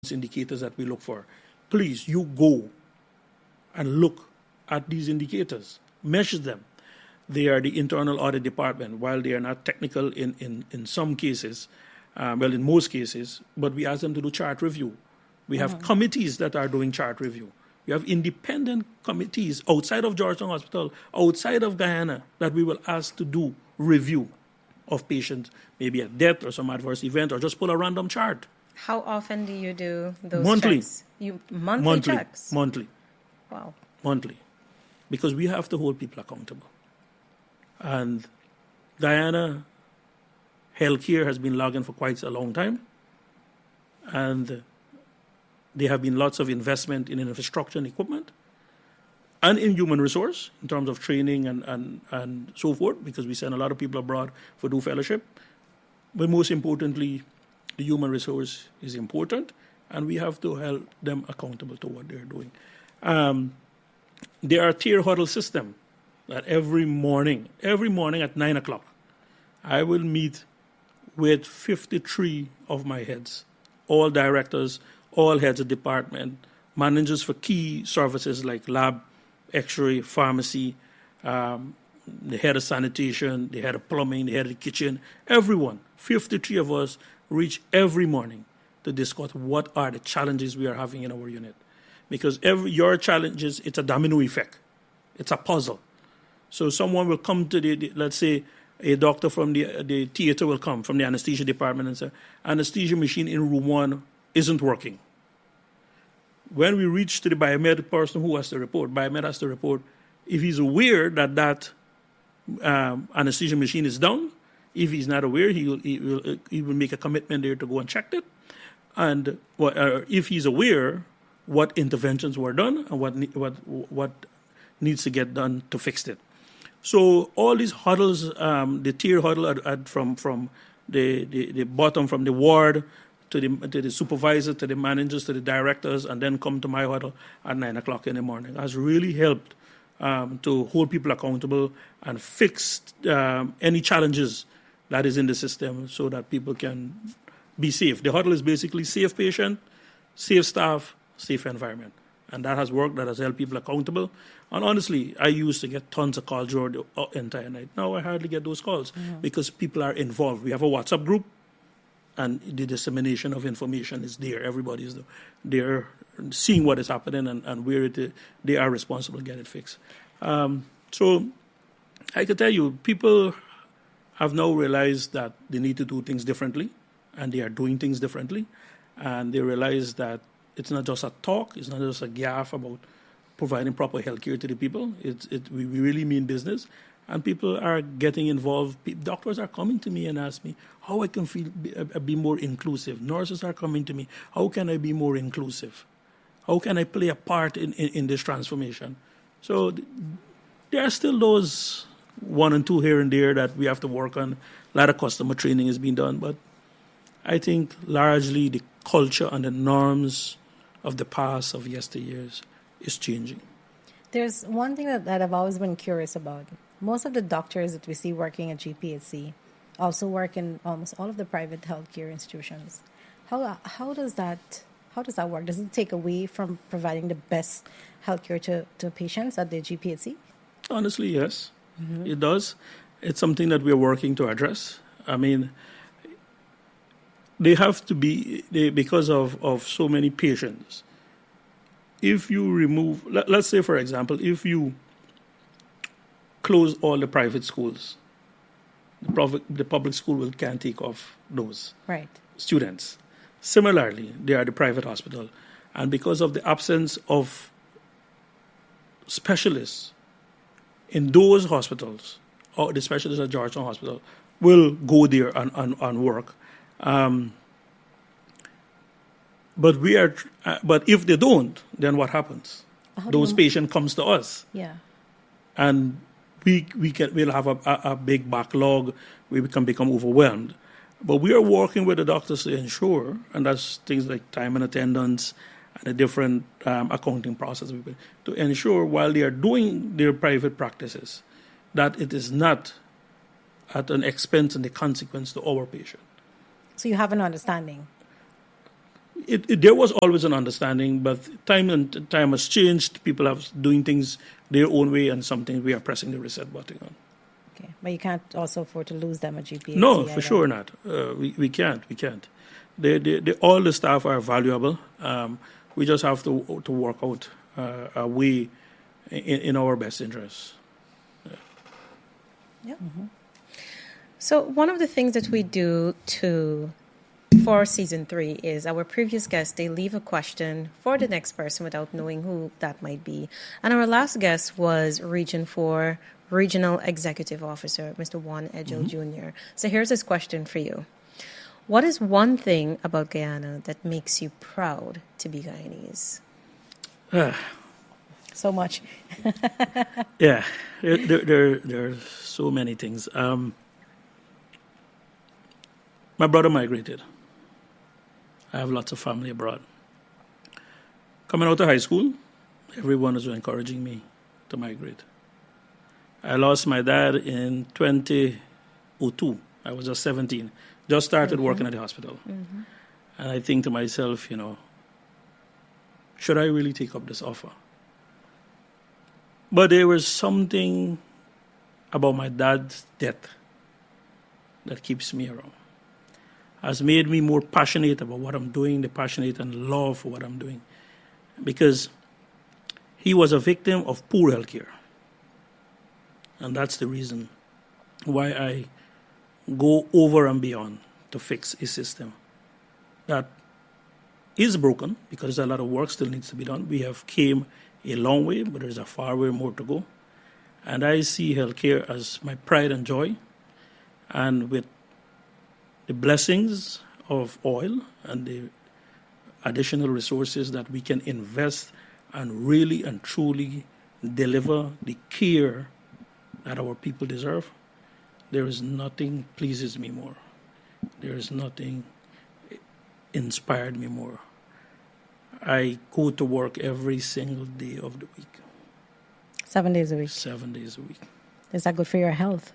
indicators that we look for. Please, you go and look at these indicators, measure them. They are the internal audit department, while they are not technical in some cases, in most cases, but we ask them to do chart review. We have committees that are doing chart review. We have independent committees outside of Georgetown Hospital, outside of Guyana, that we will ask to do review of patients, maybe a death or some adverse event, or just pull a random chart. How often do you do those monthly checks? Monthly checks? Monthly. Wow. Monthly. Because we have to hold people accountable. And Guyana healthcare has been lagging for quite a long time. And there have been lots of investment in infrastructure and equipment and in human resource in terms of training and so forth, because we send a lot of people abroad for do fellowship. But most importantly, the human resource is important, and we have to hold them accountable to what they're doing. There are tier huddle system that every morning at 9 o'clock, I will meet with 53 of my heads, all directors, all heads of department, managers for key services like lab, x-ray, pharmacy, the head of sanitation, the head of plumbing, the head of the kitchen, everyone, 53 of us reach every morning to discuss what are the challenges we are having in our unit. Because your challenges, it's a domino effect. It's a puzzle. So someone will come to let's say a doctor from the theater will come from the anesthesia department and say, anesthesia machine in room 1 isn't working. When we reach to the biomed person who has to report, biomed has to report if he's aware that anesthesia machine is down. If he's not aware, he will make a commitment there to go and check it. And if he's aware, what interventions were done and what needs to get done to fix it. So all these huddles, the tier huddle from the bottom, from the ward to the supervisor, to the managers, to the directors, and then come to my huddle at 9 o'clock in the morning, has really helped to hold people accountable and fix any challenges that is in the system so that people can be safe. The huddle is basically safe patient, safe staff, safe environment. And that has worked, that has held people accountable. And honestly, I used to get tons of calls during the entire night. Now I hardly get those calls because people are involved. We have a WhatsApp group, and the dissemination of information is there. Everybody is there seeing what is happening and where they are responsible to get it fixed. So I can tell you, people have now realized that they need to do things differently, and they are doing things differently. And they realize that it's not just a talk, it's not just a gaffe about providing proper health care to the people. We really mean business. And people are getting involved. Doctors are coming to me and ask me how I can be more inclusive. Nurses are coming to me. How can I be more inclusive? How can I play a part in this transformation? So there are still those 1 and 2 here and there that we have to work on. A lot of customer training is being done. But I think largely the culture and the norms of the past, of yesteryears, is changing. There's one thing that I've always been curious about. Most of the doctors that we see working at GPHC also work in almost all of the private healthcare institutions. How does that work? Does it take away from providing the best healthcare to patients at the GPHC? Honestly, yes, it does. It's something that we're working to address. I mean, they have to be, because of so many patients. If you remove, let's say, for example, if you close all the private schools, the public school can't take off those students. Similarly, they are the private hospital. And because of the absence of specialists in those hospitals, or the specialists at Georgetown Hospital will go there and work. But if they don't, then what happens? Those patients comes to us. Yeah. And we'll have a big backlog. We can become overwhelmed. But we are working with the doctors to ensure, and that's things like time and attendance and the different accounting process, to ensure while they are doing their private practices, that it is not at an expense and the consequence to our patient. So you have an understanding? there was always an understanding, but time has changed. People are doing things their own way, and something we are pressing the reset button on. Okay, but you can't also afford to lose them at GPHC. No, for sure not. We can't. All the staff are valuable. We just have to work out a way in our best interests. Yeah. Mm-hmm. So one of the things that we do for season 3 is our previous guests, they leave a question for the next person without knowing who that might be. And our last guest was Region 4 Regional Executive Officer, Mr. Juan Edgell Jr. So here's this question for you. What is one thing about Guyana that makes you proud to be Guyanese? So much. Yeah, there are so many things. My brother migrated. I have lots of family abroad. Coming out of high school, everyone was encouraging me to migrate. I lost my dad in 2002. I was just 17. Just started working at the hospital. Mm-hmm. And I think to myself, should I really take up this offer? But there was something about my dad's death that keeps me around. Has made me more passionate about what I'm doing, the passionate and love for what I'm doing. Because he was a victim of poor health care. And that's the reason why I go over and beyond to fix a system that is broken, because a lot of work still needs to be done. We have came a long way, but there's a far way more to go. And I see healthcare as my pride and joy. And with the blessings of oil and the additional resources that we can invest and really and truly deliver the care that our people deserve, there is nothing pleases me more. There is nothing inspired me more. I go to work every single day of the week. 7 days a week. 7 days a week. Is that good for your health?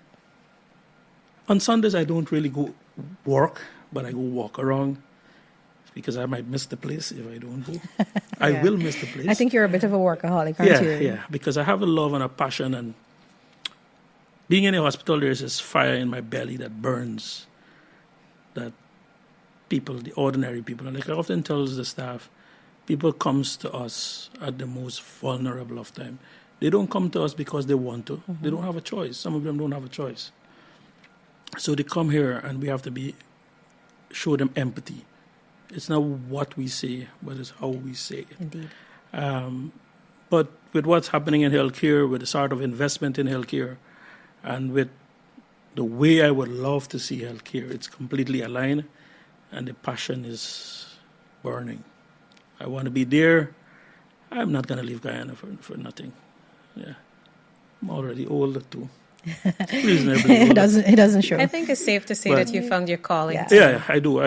On Sundays, I don't really go work, but I go walk around because I might miss the place if I don't go. I will miss the place. I think you're a bit of a workaholic, aren't you? Yeah, because I have a love and a passion, and being in a hospital, there's this fire in my belly that burns, that people, the ordinary people, like I often tell the staff, people comes to us at the most vulnerable of time. They don't come to us because they want to. Mm-hmm. They don't have a choice. Some of them don't have a choice. So they come here, and we have to show them empathy. It's not what we say, but it's how we say it. Indeed. But with what's happening in healthcare, with the sort of investment in healthcare, and with the way I would love to see healthcare, it's completely aligned, and the passion is burning. I want to be there. I'm not going to leave Guyana for nothing. Yeah, I'm already older too. It doesn't show. I think it's safe to say that you found your calling. Yeah, I do.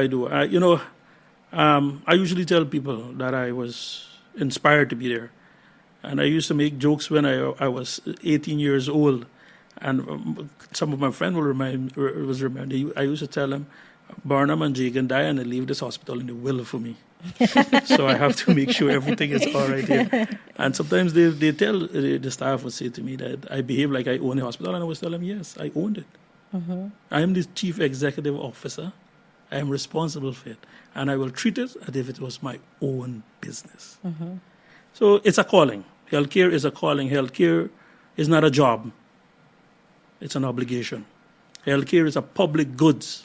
I usually tell people that I was inspired to be there. And I used to make jokes when I was 18 years old. And some of my friends will remember. I used to tell them, Barnum and Jake and die, and they leave this hospital in the will for me. So I have to make sure everything is all right here. And sometimes they tell, the staff would say to me that I behave like I own the hospital, and I always tell them, yes, I owned it. Mm-hmm. I am the chief executive officer. I am responsible for it. And I will treat it as if it was my own business. Mm-hmm. So it's a calling. Healthcare is a calling. Healthcare is not a job. It's an obligation. Healthcare is a public goods.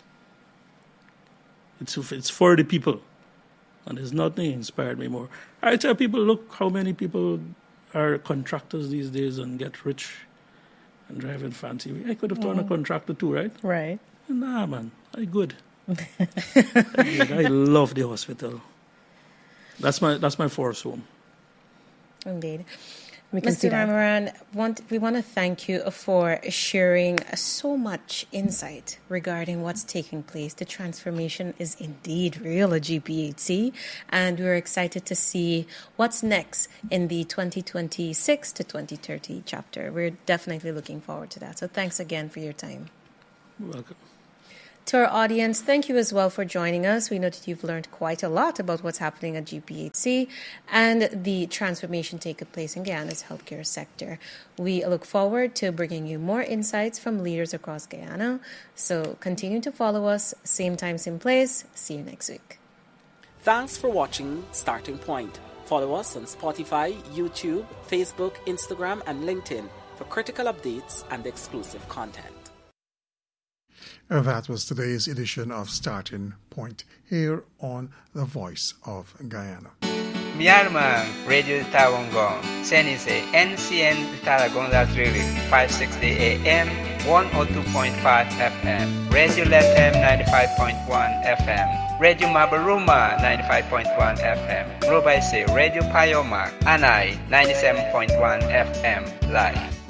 It's for the people. And there's nothing inspired me more. I tell people, look how many people are contractors these days and get rich and driving fancy. I could have turned a contractor too, right? Right. Nah, man. I'm good. I love the hospital. That's my first home. Indeed. Mr. Ramoran, we want to thank you for sharing so much insight regarding what's taking place. The transformation is indeed real at GPHC, and we're excited to see what's next in the 2026 to 2030 chapter. We're definitely looking forward to that. So thanks again for your time. You're welcome. To our audience, thank you as well for joining us. We know that you've learned quite a lot about what's happening at GPHC and the transformation taking place in Guyana's healthcare sector. We look forward to bringing you more insights from leaders across Guyana. So continue to follow us, same time, same place. See you next week. Thanks for watching Starting Point. Follow us on Spotify, YouTube, Facebook, Instagram, and LinkedIn for critical updates and exclusive content. That was today's edition of Starting Point here on The Voice of Guyana. Myanmar Radio Tawangong, Senise NCN Talagon Latrili, 560 AM, 102.5 FM, Radio Lethem 95.1 FM, Radio Mabaruma 95.1 FM, Robaise Radio Payoma, Anai 97.1 FM live.